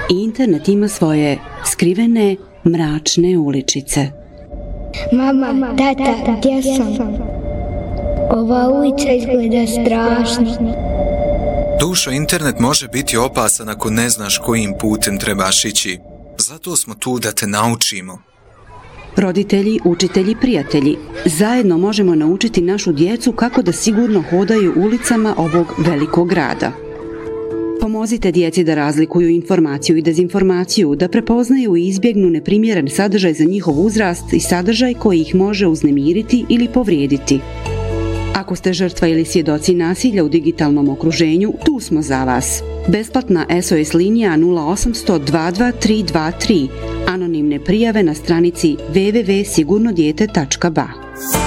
Internet ima svoje skrivene, mračne uličice. Mama, tata, gdje sam? Ova ulica izgleda strašno. Dušo, internet može biti opasan ako ne znaš kojim putem trebaš ići. Zato smo tu da te naučimo. Roditelji, učitelji, prijatelji, zajedno možemo naučiti našu djecu kako da sigurno hodaju ulicama ovog velikog grada. Pomozite djeci da razlikuju informaciju i dezinformaciju, da prepoznaju i izbjegnu neprimjeren sadržaj za njihov uzrast i sadržaj koji ih može uznemiriti ili povrijediti. Ako ste žrtva ili svjedoci nasilja u digitalnom okruženju, tu smo za vas. Besplatna SOS linija 0800 22323, anonimne prijave na stranici www.sigurnodijete.ba.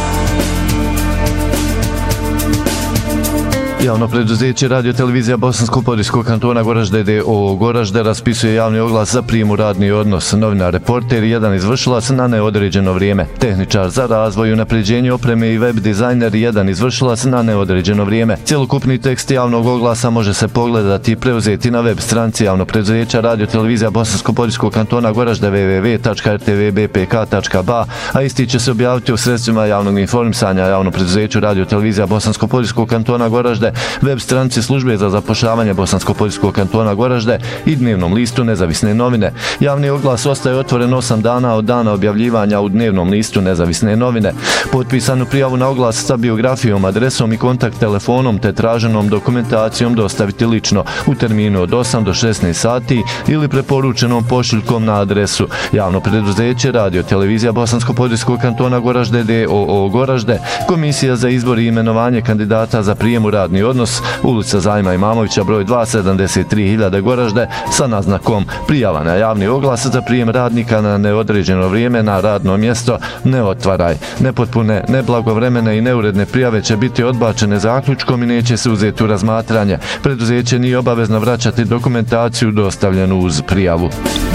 Javno preduzeće Radio Televizija Bosansko-Podrijskog kantona Goražde d.o.o. Goražde raspisuje javni oglas za prijem u radni odnos. Novinar, reporter i jedan izvršilac na neodređeno vrijeme. Tehničar za razvoj i unapređenje opreme i web dizajner i jedan izvršilac na neodređeno vrijeme. Cjelokupni tekst javnog oglasa može se pogledati i preuzeti na web stranici javno preduzeća Radio Televizija Bosansko-Podrijskog kantona Goražde www.rtvbpk.ba, a isti će se objaviti u sredstvima javnog informisanja javno preduzeću Radio Televizija Bosansko-Podrijskog kantona Goražde, web stranici službe za zapošljavanje Bosansko-Podrijskog kantona Goražde i dnevnom listu Nezavisne novine. Javni oglas ostaje otvoren 8 dana od dana objavljivanja u dnevnom listu Nezavisne novine. Potpisanu prijavu na oglas sa biografijom, adresom i kontakt telefonom te traženom dokumentacijom dostaviti lično u terminu od 8 do 16 sati ili preporučenom pošiljkom na adresu Javno preduzeće Radio Televizija Bosansko-Podrijskog kantona Goražde d.o.o. Goražde, Komisija za izbor i imenovanje kandidata za prijem u radni odnos, ulica Zajma Imamovića broj 2, 73.000 Goražde, sa naznakom prijava na javni oglas za prijem radnika na neodređeno vrijeme na radno mjesto ne otvaraj. Nepotpune, neblagovremene i neuredne prijave će biti odbačene zaključkom i neće se uzeti u razmatranje. Preduzeće nije obavezno vraćati dokumentaciju dostavljenu uz prijavu.